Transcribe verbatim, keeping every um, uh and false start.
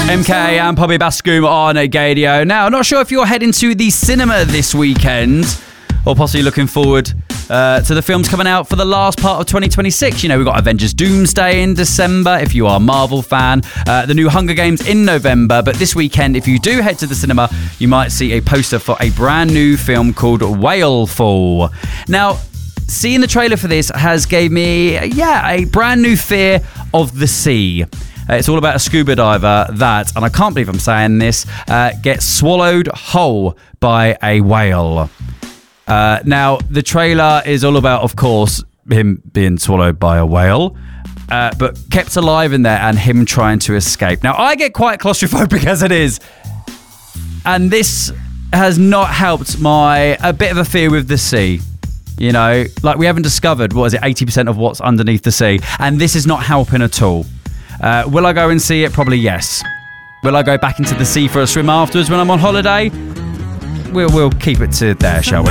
M K and Poppy Bascom on Gadio. Now, not sure if you're heading to the cinema this weekend or possibly looking forward uh, to the films coming out for the last part of twenty twenty-six. You know, we've got Avengers Doomsday in December, if you are a Marvel fan. Uh, the new Hunger Games in November. But this weekend, if you do head to the cinema, you might see a poster for a brand new film called Whalefall. Now, seeing the trailer for this has gave me, yeah, a brand new fear of the sea. Uh, it's all about a scuba diver that, and I can't believe I'm saying this, uh, gets swallowed whole by a whale. Uh, now, the trailer is all about, of course, him being swallowed by a whale, uh, but kept alive in there and him trying to escape. Now, I get quite claustrophobic as it is, and this has not helped my a bit of a fear with the sea. You know, like we haven't discovered, what is it, eighty percent of what's underneath the sea, and this is not helping at all. Uh, will I go and see it? Probably yes. Will I go back into the sea for a swim afterwards when I'm on holiday? We'll, we'll keep it to there, shall we?